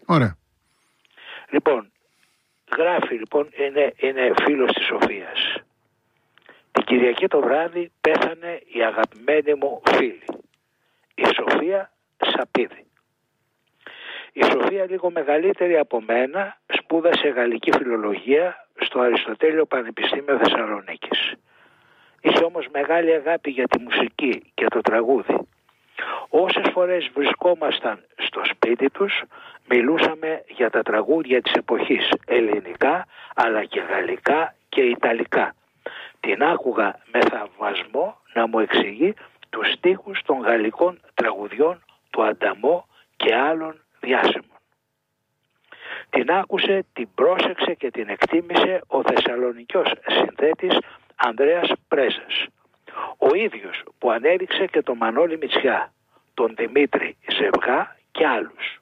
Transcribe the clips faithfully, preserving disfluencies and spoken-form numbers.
Ωραία. Λοιπόν, γράφει λοιπόν, είναι, είναι φίλος της Σοφίας. Την Κυριακή το βράδυ πέθανε η αγαπημένη μου φίλη, η Σοφία Σαπίδη. Η Σοφία, λίγο μεγαλύτερη από μένα, σπούδασε γαλλική φιλολογία στο Αριστοτέλειο Πανεπιστήμιο Θεσσαλονίκης. Είχε όμως μεγάλη αγάπη για τη μουσική και το τραγούδι. Όσες φορές βρισκόμασταν στο σπίτι τους, μιλούσαμε για τα τραγούδια της εποχής, ελληνικά αλλά και γαλλικά και ιταλικά. Την άκουγα με θαυμασμό να μου εξηγεί τους στίχους των γαλλικών τραγουδιών του Ανταμό και άλλων διάσημων. Την άκουσε, την πρόσεξε και την εκτίμησε ο Θεσσαλονικιός συνθέτης Ανδρέας Πρέζας, ο ίδιος που ανέδειξε και τον Μανώλη Μητσιά, τον Δημήτρη Ζευγά και άλλους.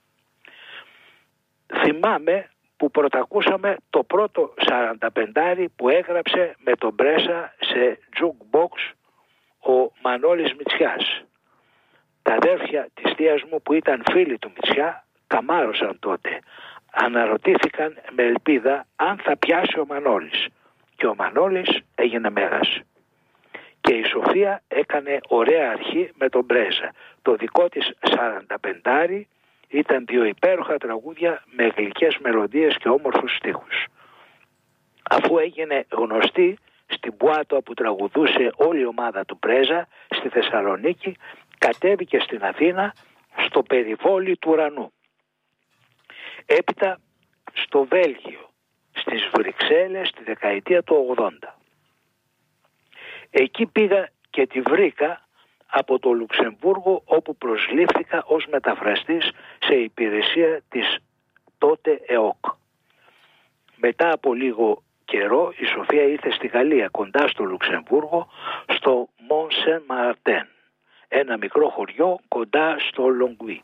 Θυμάμαι που πρωτακούσαμε το πρώτο σαρανταπεντάρι που έγραψε με τον Πρέζα σε jukebox ο Μανώλης Μητσιάς. Τα αδέρφια της θείας μου που ήταν φίλοι του Μητσιά καμάρωσαν τότε. Αναρωτήθηκαν με ελπίδα αν θα πιάσει ο Μανώλης. Και ο Μανώλης έγινε μέγας. Και η Σοφία έκανε ωραία αρχή με τον Πρέζα. Το δικό της σαρανταπεντάρι ήταν δύο υπέροχα τραγούδια με γλυκές μελωδίες και όμορφους στίχους. Αφού έγινε γνωστή στην Πουάτο που τραγουδούσε όλη η ομάδα του Πρέζα στη Θεσσαλονίκη, κατέβηκε στην Αθήνα στο περιβόλι του ουρανού. Έπειτα στο Βέλγιο, στις Βρυξέλλες τη δεκαετία του ογδόντα. Εκεί πήγα και τη βρήκα από το Λουξεμβούργο, όπου προσλήφθηκα ως μεταφραστής σε υπηρεσία της τότε ΕΟΚ. Μετά από λίγο καιρό η Σοφία ήρθε στη Γαλλία, κοντά στο Λουξεμβούργο, στο Μον Σεν Μαρτέν, ένα μικρό χωριό κοντά στο Λογκουί.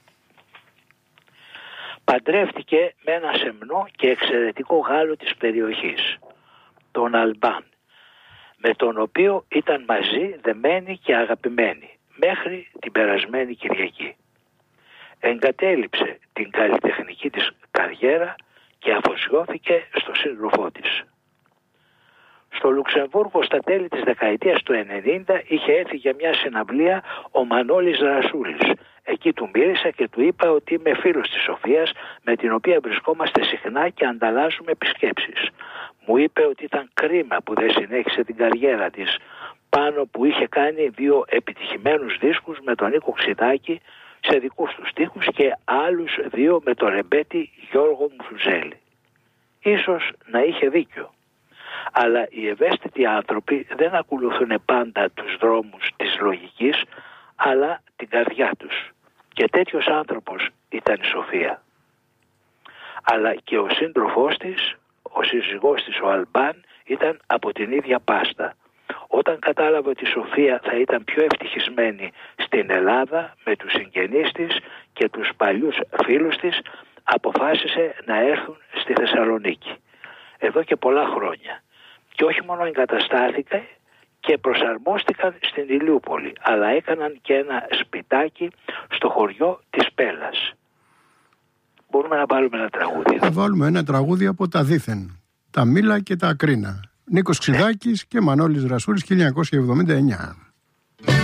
Παντρεύτηκε με ένα σεμνό και εξαιρετικό Γάλλο της περιοχής, τον Αλμπάν, με τον οποίο ήταν μαζί δεμένοι και αγαπημένοι μέχρι την περασμένη Κυριακή. Εγκατέλειψε την καλλιτεχνική της καριέρα και αφοσιώθηκε στο σύντροφό της. Στο Λουξεμβούργο στα τέλη της δεκαετίας του ενενήντα είχε έρθει για μια συναυλία ο Μανώλης Ρασούλης. Εκεί του μίλησα και του είπα ότι είμαι φίλος της Σοφίας, με την οποία βρισκόμαστε συχνά και ανταλλάσσουμε επισκέψεις. Μου είπε ότι ήταν κρίμα που δεν συνέχισε την καριέρα της, πάνω που είχε κάνει δύο επιτυχημένους δίσκους με τον Νίκο Ξιδάκη σε δικούς του στίχους και άλλους δύο με τον ρεμπέτη Γιώργο Μουσουζέλη. Ίσως να είχε δίκιο. Αλλά οι ευαίσθητοι άνθρωποι δεν ακολουθούν πάντα τους δρόμους της λογικής, αλλά την καρδιά τους. Και τέτοιος άνθρωπος ήταν η Σοφία. Αλλά και ο σύντροφός της, ο σύζυγός της, ο Αλμπάν, ήταν από την ίδια πάστα. Όταν κατάλαβε ότι η Σοφία θα ήταν πιο ευτυχισμένη στην Ελλάδα με τους συγγενείς της και τους παλιούς φίλους της, αποφάσισε να έρθουν στη Θεσσαλονίκη. Εδώ και πολλά χρόνια. Και όχι μόνο εγκαταστάθηκαν και προσαρμόστηκαν στην Ηλιούπολη, αλλά έκαναν και ένα σπιτάκι στο χωριό της Πέλας. Μπορούμε να βάλουμε ένα τραγούδι. Θα βάλουμε ένα τραγούδι από τα δίθεν, τα Μήλα και τα Ακρίνα. Νίκος Ξιδάκης και Μανώλης Ρασούλης, χίλια εννιακόσια εβδομήντα εννιά.